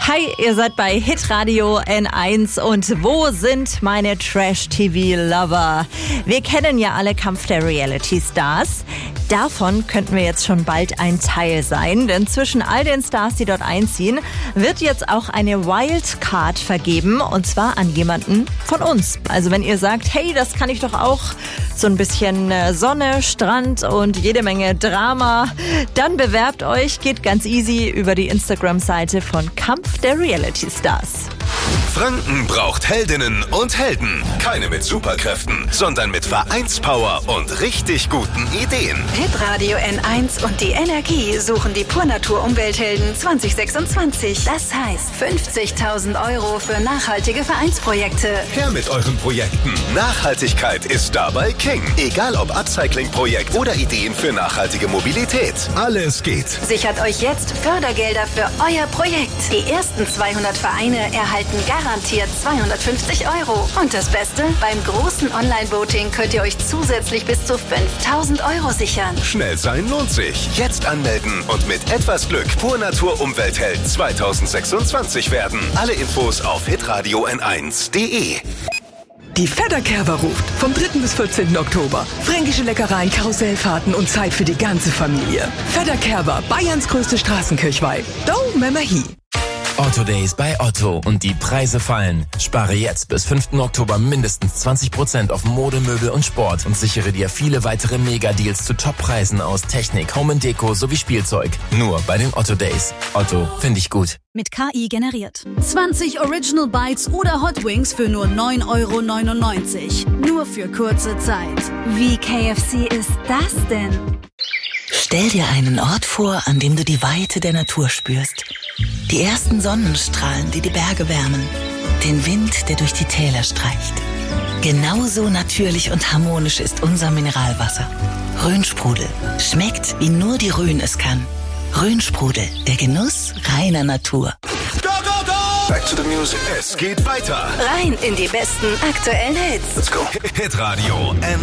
Hi, ihr seid bei Hitradio N1 und wo sind meine Trash-TV-Lover? Wir kennen ja alle Kampf der Reality-Stars. Davon könnten wir jetzt schon bald ein Teil sein, denn zwischen all den Stars, die dort einziehen, wird jetzt auch eine Wildcard vergeben und zwar an jemanden von uns. Also wenn ihr sagt, hey, das kann ich doch auch, so ein bisschen Sonne, Strand und jede Menge Drama, dann bewerbt euch, geht ganz easy über die Instagram-Seite von Kampf der Reality Stars. Franken braucht Heldinnen und Helden. Keine mit Superkräften, sondern mit Vereinspower und richtig guten Ideen. Hitradio N1 und die Energie suchen die Purnatur-Umwelthelden 2026. Das heißt 50.000 € für nachhaltige Vereinsprojekte. Her mit euren Projekten. Nachhaltigkeit ist dabei King. Egal ob Upcycling-Projekt oder Ideen für nachhaltige Mobilität. Alles geht. Sichert euch jetzt Fördergelder für euer Projekt. Die ersten 200 Vereine erhalten garantiert 250 €. Und das Beste? Beim großen Online-Voting könnt ihr euch zusätzlich bis zu 5.000 € sichern. Schnell sein lohnt sich. Jetzt anmelden und mit etwas Glück Purnatur Umweltheld 2026 werden. Alle Infos auf hitradio n1.de. Die Fedderkerber ruft vom 3. bis 14. Oktober. Fränkische Leckereien, Karussellfahrten und Zeit für die ganze Familie. Fedderkerber, Bayerns größte Straßenkirchweih. Do Memahi. Otto Days bei Otto und die Preise fallen. Spare jetzt bis 5. Oktober mindestens 20% auf Mode, Möbel und Sport und sichere dir viele weitere Mega-Deals zu Top-Preisen aus Technik, Home & Deko sowie Spielzeug. Nur bei den Otto Days. Otto, finde ich gut. Mit KI generiert. 20 Original Bites oder Hot Wings für nur 9,99 €. Nur für kurze Zeit. Wie KFC ist das denn? Stell dir einen Ort vor, an dem du die Weite der Natur spürst. Die ersten Sonnenstrahlen, die die Berge wärmen. Den Wind, der durch die Täler streicht. Genauso natürlich und harmonisch ist unser Mineralwasser. Rhönsprudel. Schmeckt, wie nur die Rhön es kann. Rhönsprudel, der Genuss reiner Natur. Go, go, go! Back to the music. Es geht weiter. Rein in die besten aktuellen Hits. Let's go. Hitradio N1.